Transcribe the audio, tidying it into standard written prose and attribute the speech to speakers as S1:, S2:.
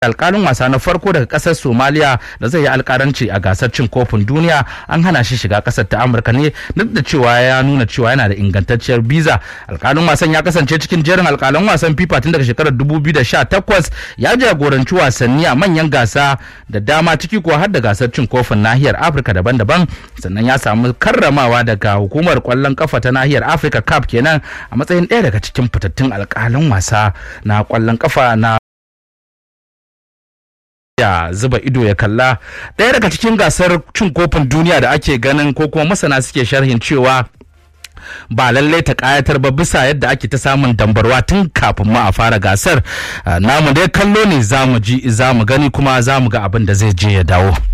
S1: alƙalin wasa na farko daga ƙasar Somalia da zai yi alƙalanci a gasar cin kofin duniya an hana shi shiga ƙasar ta Amurka ne duk da cewa ya nuna cewa yana da ingantacciyar biza. Alƙalin wasan ya kasance cikin jerin alƙalan wasan FIFA tun daga shekarar 2018, ya jagoranci wasanni a manyan gasa da dama ciki kuwa har da gasar cin kofin nahiyar Afirka daban-daban, sannan ya samu karramawa daga hukumar ƙwallon kafa ta nahiyar Afirka CAF kenan a matsayin ɗaya daga cikin fitattun alƙalan wasa na ƙwallon kafa na ya zuba ido ya kalla. Ɗaya daga cikin gasar cin kofin duniya da ake ganin ko kuma masana suke sharhin cewa ba lallai ta kayatar ba bisa yadda ake ta samun dambarwa tun kafin ma a fara gasar. Namu dai kallo ne, zamu ji zamu gani kuma zamu ga abin da zai je ya dawo.